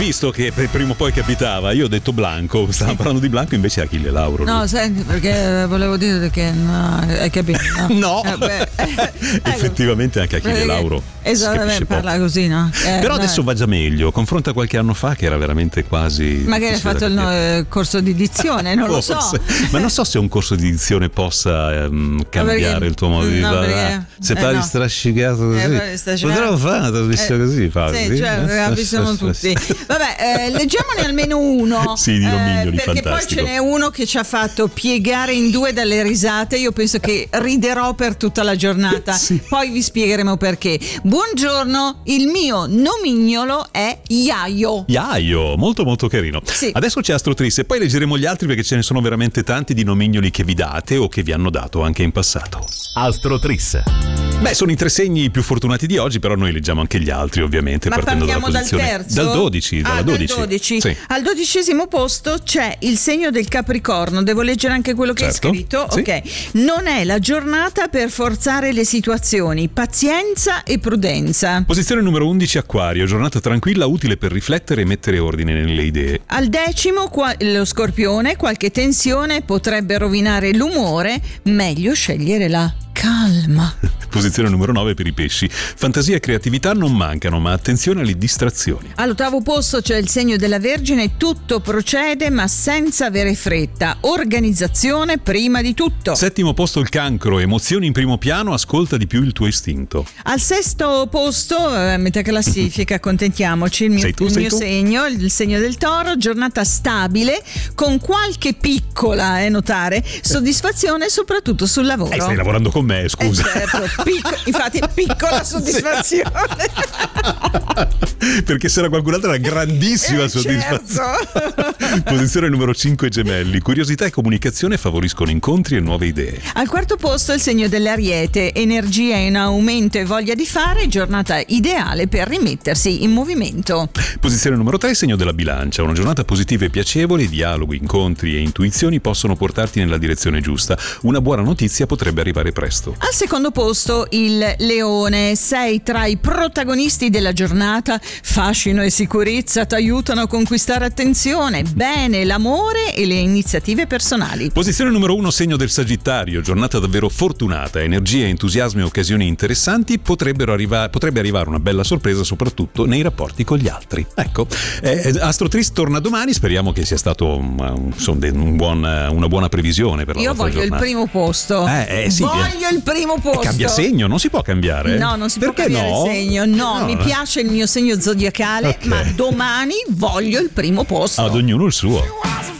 visto che prima o poi capitava, io ho detto Blanco, stavamo parlando di Blanco, invece è Achille Lauro. No, senti, perché volevo dire che hai capito? No, effettivamente anche Achille Lauro. Esattamente, parla così, no? Però adesso va già meglio, confronta qualche anno fa che era veramente quasi... Magari hai fatto il corso di dizione, non lo so. Ma non so se un corso di dizione possa cambiare il tuo modo di fare. Se parli strascicato così, potremmo fare una trasmissione così, sì, cioè, siamo tutti. Vabbè, leggiamone almeno uno. Sì, di Nomignoli, perché fantastico. Poi ce n'è uno che ci ha fatto piegare in due dalle risate. Io penso che riderò per tutta la giornata. Sì. Poi vi spiegheremo perché. Buongiorno, il mio nomignolo è Iaio. Iaio, molto molto carino. Sì. Adesso c'è Astro Tris e poi leggeremo gli altri perché ce ne sono veramente tanti di nomignoli che vi date o che vi hanno dato anche in passato. Astro Tris. Beh, sono i 3 segni più fortunati di oggi, però noi leggiamo anche gli altri, ovviamente. Ma partendo partiamo dalla posizione dal terzo? dal 12. Dalla 12. Dal 12. Sì. Al 12° posto c'è il segno del Capricorno. Devo leggere anche quello che Certo. hai scritto? Sì. Ok. Non è la giornata per forzare le situazioni. Pazienza e prudenza. Posizione numero 11, Acquario. Giornata tranquilla, utile per riflettere e mettere ordine nelle idee. Al 10° lo Scorpione, qualche tensione potrebbe rovinare l'umore, meglio scegliere la calma. Posizione numero 9 per i Pesci. Fantasia e creatività non mancano, ma attenzione alle distrazioni. All'8° posto c'è il segno della Vergine, tutto procede ma senza avere fretta, organizzazione prima di tutto. 7° posto il Cancro, emozioni in primo piano, ascolta di più il tuo istinto. Al 6° posto, metà classifica, accontentiamoci, il mio segno, il segno del Toro, giornata stabile, con qualche piccola, notare, soddisfazione soprattutto sul lavoro. Stai lavorando con me, scusa. Certo, infatti piccola soddisfazione. Perché se era qualcun altro era grandissima soddisfazione. Certo. Posizione numero 5, Gemelli. Curiosità e comunicazione favoriscono incontri e nuove idee. Al 4° posto il segno dell'Ariete, energia in aumento e voglia di fare, giornata ideale per rimettersi in movimento. Posizione numero 3, segno della Bilancia. Una giornata positiva e piacevole, dialoghi, incontri e intuizioni possono portarti nella direzione giusta. Una buona notizia potrebbe arrivare presto. Al 2° posto il Leone, sei tra i protagonisti della giornata, fascino e sicurezza ti aiutano a conquistare attenzione, bene l'amore e le iniziative personali. Posizione numero 1, segno del Sagittario. Giornata davvero fortunata, energia, entusiasmo e occasioni interessanti. Potrebbe arrivare una bella sorpresa, soprattutto nei rapporti con gli altri. Ecco, Astro Tris torna domani, speriamo che sia stato una buona previsione per la Io vostra voglio giornata. il primo posto. Sì, voglio il primo posto. Cambia segno, non si può cambiare? No, non si Perché può cambiare no? il segno. No, mi piace il mio segno zodiacale, Ok. ma domani voglio il primo posto. Ad ognuno il suo.